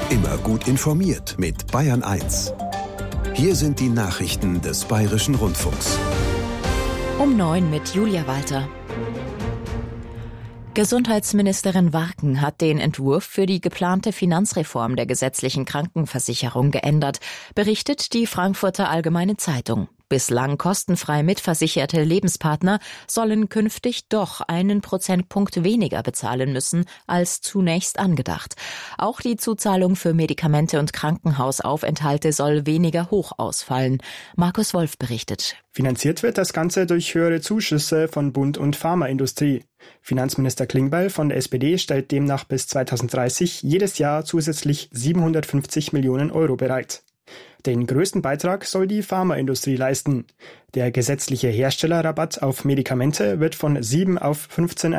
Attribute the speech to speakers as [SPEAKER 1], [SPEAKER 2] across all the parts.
[SPEAKER 1] Immer gut informiert mit Bayern 1. Hier sind die Nachrichten des Bayerischen Rundfunks.
[SPEAKER 2] Um 9 mit Julia Walter. Gesundheitsministerin Warken hat den Entwurf für die geplante Finanzreform der gesetzlichen Krankenversicherung geändert, berichtet die Frankfurter Allgemeine Zeitung. Bislang kostenfrei mitversicherte Lebenspartner sollen künftig doch 1 Prozentpunkt weniger bezahlen müssen als zunächst angedacht. Auch die Zuzahlung für Medikamente und Krankenhausaufenthalte soll weniger hoch ausfallen. Markus Wolf berichtet.
[SPEAKER 3] Finanziert wird das Ganze durch höhere Zuschüsse von Bund und Pharmaindustrie. Finanzminister Klingbeil von der SPD stellt demnach bis 2030 jedes Jahr zusätzlich 750 Millionen Euro bereit. Den größten Beitrag soll die Pharmaindustrie leisten. Der gesetzliche Herstellerrabatt auf Medikamente wird von 7 auf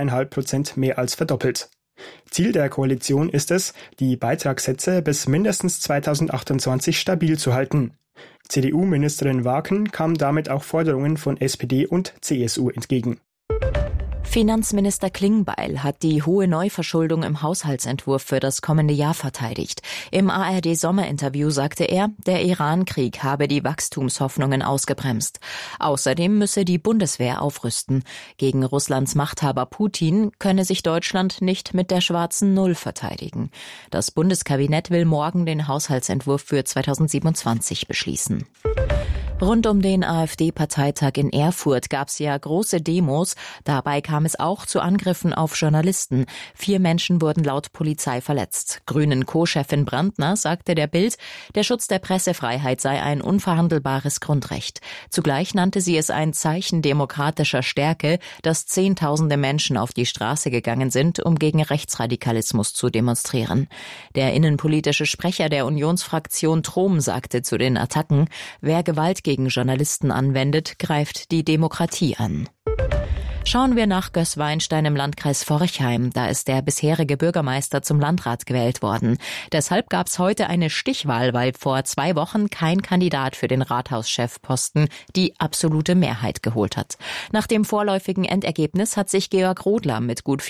[SPEAKER 3] 15,5% mehr als verdoppelt. Ziel der Koalition ist es, die Beitragssätze bis mindestens 2028 stabil zu halten. CDU-Ministerin Warken kam damit auch Forderungen von SPD und CSU entgegen.
[SPEAKER 2] Finanzminister Klingbeil hat die hohe Neuverschuldung im Haushaltsentwurf für das kommende Jahr verteidigt. Im ARD-Sommerinterview sagte er, der Iran-Krieg habe die Wachstumshoffnungen ausgebremst. Außerdem müsse die Bundeswehr aufrüsten. Gegen Russlands Machthaber Putin könne sich Deutschland nicht mit der schwarzen Null verteidigen. Das Bundeskabinett will morgen den Haushaltsentwurf für 2027 beschließen. Rund um den AfD-Parteitag in Erfurt gab es ja große Demos. Dabei kam es auch zu Angriffen auf Journalisten. 4 Menschen wurden laut Polizei verletzt. Grünen-Co-Chefin Brandner sagte der Bild, der Schutz der Pressefreiheit sei ein unverhandelbares Grundrecht. Zugleich nannte sie es ein Zeichen demokratischer Stärke, dass Zehntausende Menschen auf die Straße gegangen sind, um gegen Rechtsradikalismus zu demonstrieren. Der innenpolitische Sprecher der Unionsfraktion Trom sagte zu den Attacken, wer Gewalt gegen Journalisten anwendet, greift die Demokratie an. Schauen wir nach Gößweinstein im Landkreis Forchheim. Da ist der bisherige Bürgermeister zum Landrat gewählt worden. Deshalb gab es heute eine Stichwahl, weil vor 2 Wochen kein Kandidat für den Rathauschefposten die absolute Mehrheit geholt hat. Nach dem vorläufigen Endergebnis hat sich Georg Rodler mit gut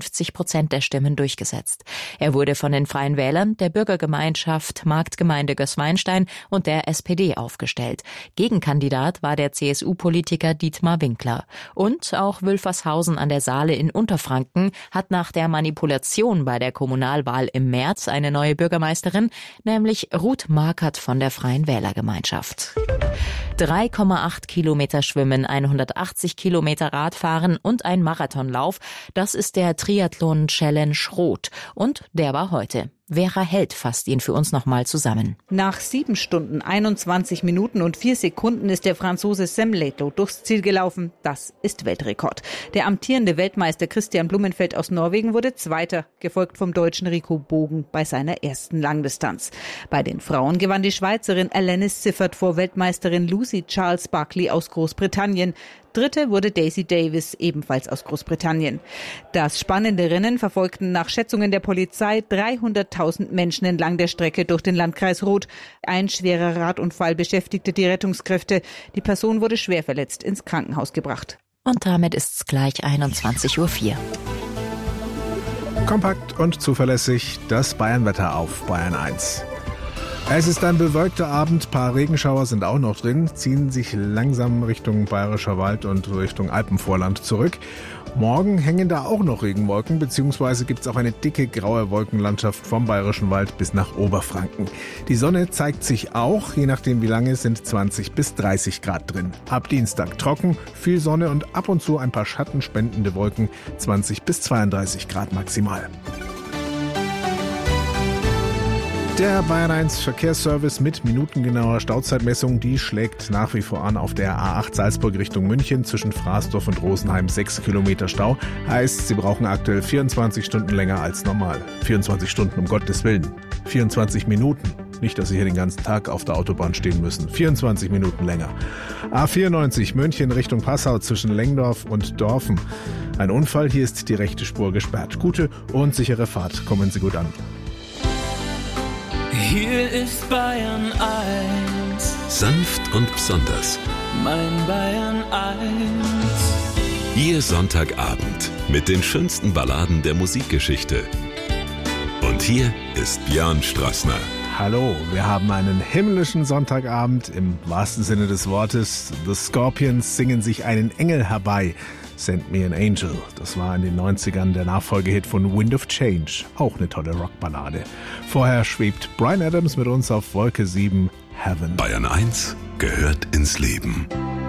[SPEAKER 2] 54% der Stimmen durchgesetzt. Er wurde von den Freien Wählern, der Bürgergemeinschaft Marktgemeinde Gößweinstein und der SPD aufgestellt. Gegenkandidat war der CSU-Politiker Dietmar Winkler. Und auch Wülfershausen an der Saale in Unterfranken hat nach der Manipulation bei der Kommunalwahl im März eine neue Bürgermeisterin, nämlich Ruth Markert von der Freien Wählergemeinschaft. 3,8 Kilometer Schwimmen, 180 Kilometer Radfahren und ein Marathonlauf, das ist der Triathlon Challenge Rot. Und der war heute. Vera Held fasst ihn für uns nochmal zusammen.
[SPEAKER 4] Nach 7 Stunden, 21 Minuten und 4 Sekunden ist der Franzose Sam Laidlow durchs Ziel gelaufen. Das ist Weltrekord. Der amtierende Weltmeister Christian Blumenfeld aus Norwegen wurde Zweiter, gefolgt vom Deutschen Rico Bogen bei seiner ersten Langdistanz. Bei den Frauen gewann die Schweizerin Alanis Siffert vor Weltmeisterin Lucy Charles Buckley aus Großbritannien. Dritte wurde Daisy Davis, ebenfalls aus Großbritannien. Das spannende Rennen verfolgten nach Schätzungen der Polizei 300.000 Menschen entlang der Strecke durch den Landkreis Roth. Ein schwerer Radunfall beschäftigte die Rettungskräfte. Die Person wurde schwer verletzt ins Krankenhaus gebracht.
[SPEAKER 2] Und damit ist es gleich 21:04 Uhr.
[SPEAKER 5] Kompakt und zuverlässig das Bayernwetter auf Bayern 1. Es ist ein bewölkter Abend, paar Regenschauer sind auch noch drin, ziehen sich langsam Richtung Bayerischer Wald und Richtung Alpenvorland zurück. Morgen hängen da auch noch Regenwolken, beziehungsweise gibt es auch eine dicke graue Wolkenlandschaft vom Bayerischen Wald bis nach Oberfranken. Die Sonne zeigt sich auch, je nachdem wie lange, sind 20 bis 30 Grad drin. Ab Dienstag trocken, viel Sonne und ab und zu ein paar schattenspendende Wolken, 20 bis 32 Grad maximal. Der Bayern 1 Verkehrsservice mit minutengenauer Stauzeitmessung, die schlägt nach wie vor an auf der A8 Salzburg Richtung München zwischen Fraßdorf und Rosenheim 6 Kilometer Stau. Heißt, Sie brauchen aktuell 24 Stunden länger als normal. 24 Stunden, um Gottes Willen. 24 Minuten. Nicht, dass Sie hier den ganzen Tag auf der Autobahn stehen müssen. 24 Minuten länger. A94 München Richtung Passau zwischen Lengdorf und Dorfen. Ein Unfall, hier ist die rechte Spur gesperrt. Gute und sichere Fahrt. Kommen Sie gut an.
[SPEAKER 6] Hier ist Bayern 1.
[SPEAKER 1] Sanft und besonders.
[SPEAKER 6] Mein Bayern 1.
[SPEAKER 1] Ihr Sonntagabend mit den schönsten Balladen der Musikgeschichte. Und Und hier ist Björn Strassner.
[SPEAKER 5] Hallo, wir haben einen himmlischen Sonntagabend im wahrsten Sinne des Wortes. The Scorpions singen sich einen Engel herbei. Send Me an Angel. Das war in den 90ern der Nachfolgehit von Wind of Change. Auch eine tolle Rockballade. Vorher schwebt Bryan Adams mit uns auf Wolke 7, Heaven.
[SPEAKER 1] Bayern 1 gehört ins Leben.